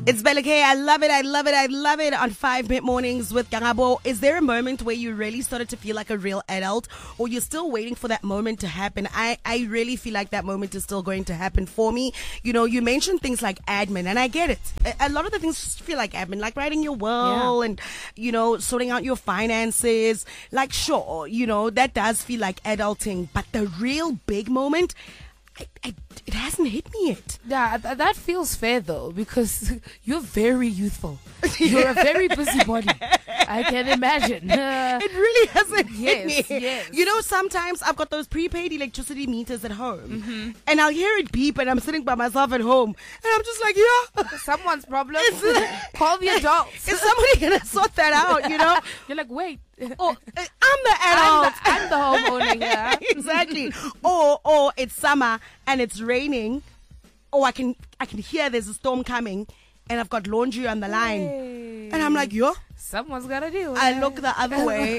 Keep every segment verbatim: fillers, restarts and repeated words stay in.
It's Bella K. I love it. I love it. I love it. On five Mid Mornings with Gangabo. Is there a moment where you really started to feel like a real adult, or you're still waiting for that moment to happen? I, I really feel like that moment is still going to happen for me. You know, you mentioned things like admin, and I get it. A, a lot of the things feel like admin, like writing your will, yeah. and, you know, sorting out your finances. Like, sure, you know, that does feel like adulting, but the real big moment, I, I, it hasn't hit me yet. Yeah, th- that feels fair though, because you're very youthful. You're a very busybody. I can imagine. Uh, it really hasn't yes, hit me. Yes. You know, sometimes I've got those prepaid electricity meters at home, mm-hmm. and I'll hear it beep, and I'm sitting by myself at home, and I'm just like, yeah, someone's problem. Call the adults. Is somebody gonna sort that out? You know, you're like, wait. Oh, I'm the adult. I'm the, I'm the homeowner here. Exactly. Or, or it's summer and it's raining. Or I can, I can hear there's a storm coming, and I've got laundry on the line, hey. and I'm like, yo, someone's gotta do it. I look the other way.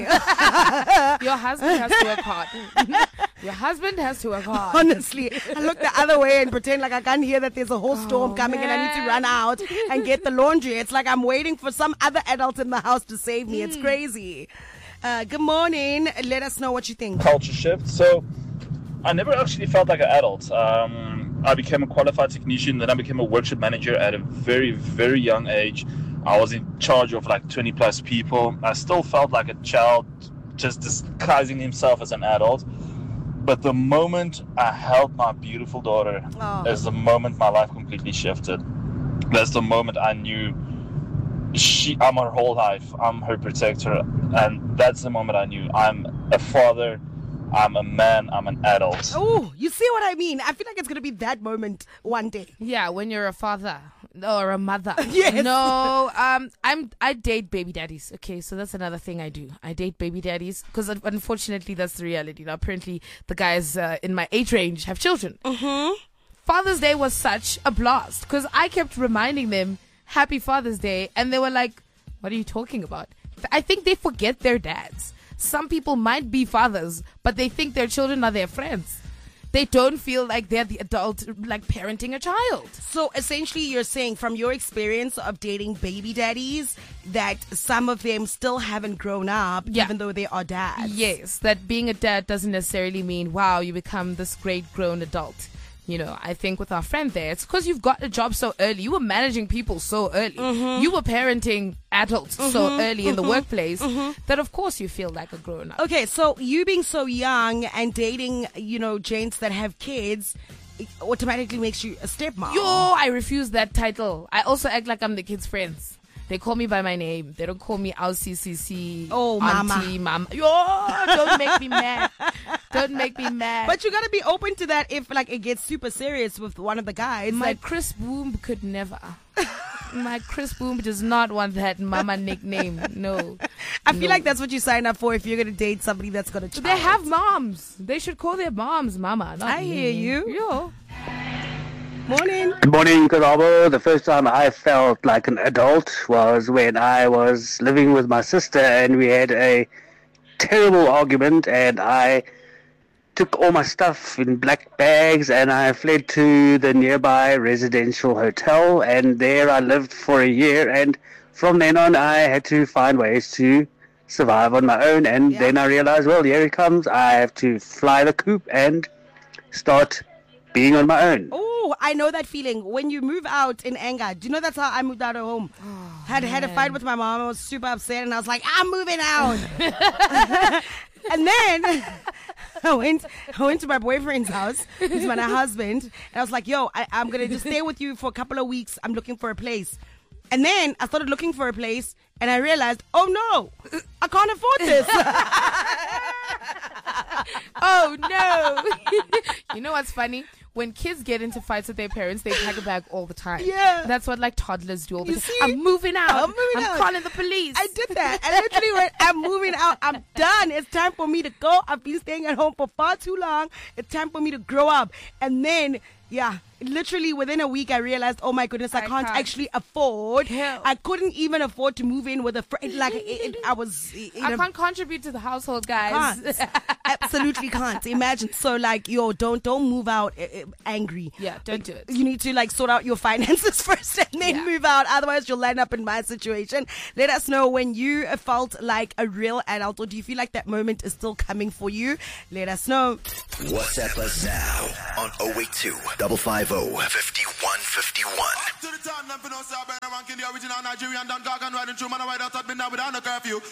Your husband has to work hard. Your husband has to work hard. Honestly, I look the other way and pretend like I can't hear that there's a whole storm oh, coming man. and I need to run out and get the laundry. It's like I'm waiting for some other adult in the house to save me. Mm. It's crazy. Uh, good morning. Let us know what you think. Culture shift. So I never actually felt like an adult. Um, I became a qualified technician, then I became a workshop manager at a very, very young age. I was in charge of like twenty plus people. I still felt like a child, just disguising himself as an adult. But the moment I held my beautiful daughter oh. is the moment my life completely shifted. That's the moment I knew she, I'm her whole life. I'm her protector. And that's the moment I knew I'm a father. I'm a man, I'm an adult. Oh, you see what I mean? I feel like it's going to be that moment one day. Yeah, when you're a father or a mother. Yes. No, um, I'm, I date baby daddies. Okay, so that's another thing I do. I date baby daddies because unfortunately that's the reality. Now, apparently the guys uh, in my age range have children. Mm-hmm. Father's Day was such a blast because I kept reminding them Happy Father's Day, and they were like, what are you talking about? I think they forget their dads. Some people might be fathers, but they think their children are their friends. They don't feel like they're the adult, like parenting a child. So essentially you're saying from your experience of dating baby daddies that some of them still haven't grown up, yeah. even though they are dads. Yes, that being a dad doesn't necessarily mean, wow, you become this great grown adult. You know, I think with our friend there, it's because you've got a job so early. You were managing people so early. Mm-hmm. You were parenting adults mm-hmm. so early mm-hmm. in the workplace mm-hmm. that, of course, you feel like a grown up. Okay, so you being so young and dating, you know, gents that have kids, it automatically makes you a stepmom. Yo, I refuse that title. I also act like I'm the kids' friends. They call me by my name. They don't call me L C C C. Oh, auntie, mama. mama. Yo, don't make me mad. Don't make me mad. But you gotta be open to that if, like, it gets super serious with one of the guys. My like Chris Boom could never. My Chris Boom does not want that mama nickname. No. I feel no. like that's what you sign up for if you're gonna date somebody that's got a child. They have moms. They should call their moms mama. Not I me. hear you. Yo. Morning. Good morning, Karabo. The first time I felt like an adult was when I was living with my sister and we had a terrible argument, and I took all my stuff in black bags and I fled to the nearby residential hotel, and there I lived for a year, and from then on I had to find ways to survive on my own, and yeah. then I realized, well, here it comes. I have to fly the coop and start being on my own. Oh, I know that feeling when you move out in anger. Do you know that's how I moved out of home? Oh, had man. had a fight with my mom. I was super upset, and I was like, I'm moving out. And then I went, I went to my boyfriend's house, who's my husband, and I was like, yo, I, I'm gonna just stay with you for a couple of weeks. I'm looking for a place. And then I started looking for a place, and I realized, oh no, I can't afford this. Oh no. You know what's funny? When kids get into fights with their parents, they pack a bag all the time. Yeah. That's what like toddlers do all the You time. see? I'm moving out. I'm moving I'm out. calling the police. I did that. I literally went, I'm moving out. I'm done. It's time for me to go. I've been staying at home for far too long. It's time for me to grow up. And then, yeah, literally within a week, I realized, oh my goodness, I, I can't, can't. actually afford. Hell. I couldn't even afford to move in with a friend. Like, it, it, I was. You I know, can't contribute to the household, guys. can't. Absolutely can't. Imagine. So, like, yo, don't don't move out uh, uh, angry. Yeah, don't do it. You need to like sort out your finances first and then Yeah. move out. Otherwise, you'll land up in my situation. Let us know when you felt like a real adult, or do you feel like that moment is still coming for you? Let us know. WhatsApp us now on oh eight two, five five oh, five one five one. To the time, them for no say, I've been ranking the original Nigerian Don Gargan riding through man, I ride out at midnight without no curfew.